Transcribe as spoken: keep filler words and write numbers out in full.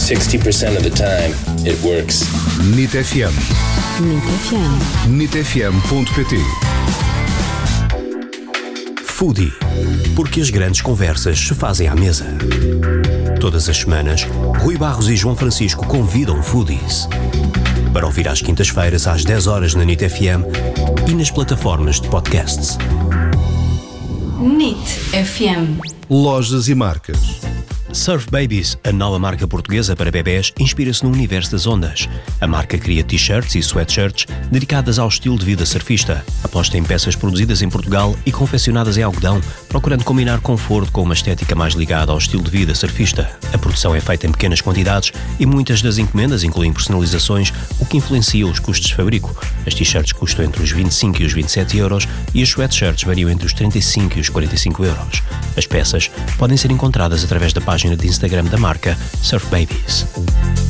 sixty percent of the time, it works. N I T F M. N I T F M. N I T F M ponto P T. Foodie. Porque as grandes conversas se fazem à mesa. Todas as semanas, Rui Barros e João Francisco convidam foodies para ouvir às quintas-feiras às dez horas na N I T F M e nas plataformas de podcasts. N I T F M. Lojas e marcas. Surf Babies, a nova marca portuguesa para bebés, inspira-se no universo das ondas. A marca cria t-shirts e sweatshirts dedicadas ao estilo de vida surfista. Aposta em peças produzidas em Portugal e confeccionadas em algodão, procurando combinar conforto com uma estética mais ligada ao estilo de vida surfista. A produção é feita em pequenas quantidades e muitas das encomendas incluem personalizações, o que influencia os custos de fabrico. As t-shirts custam entre os vinte e cinco e os vinte e sete euros e os sweatshirts variam entre os trinta e cinco e os quarenta e cinco euros. As peças podem ser encontradas através da página de Instagram da marca Surf Babies.